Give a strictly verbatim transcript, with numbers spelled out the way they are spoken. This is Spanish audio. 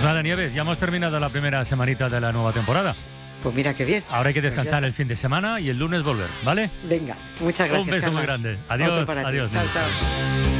nada, Nieves, ya hemos terminado la primera semanita de la nueva temporada. Pues mira qué bien. Ahora hay que descansar pues el fin de semana y el lunes volver, ¿vale? Venga, muchas gracias. Un beso Carlas. muy grande. Adiós, Otro para ti. adiós. Chao, chao.